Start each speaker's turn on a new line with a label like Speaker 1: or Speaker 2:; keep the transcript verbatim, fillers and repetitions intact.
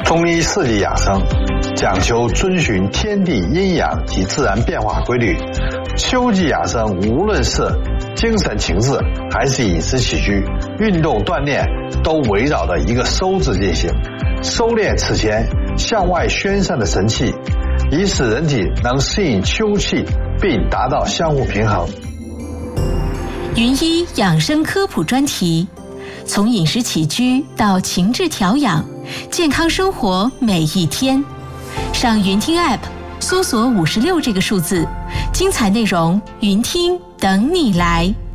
Speaker 1: 中医四季养生讲求遵循天地阴阳及自然变化规律。秋季养生无论是精神情志还是饮食起居、运动锻炼，都围绕着一个收字进行，收敛此前向外宣散的神气，以使人体能适应秋气，并达到相互平衡。
Speaker 2: 云医养生科普专题，从饮食起居到情志调养，健康生活每一天。上云听 App 搜索五十六这个数字，精彩内容云听等你来。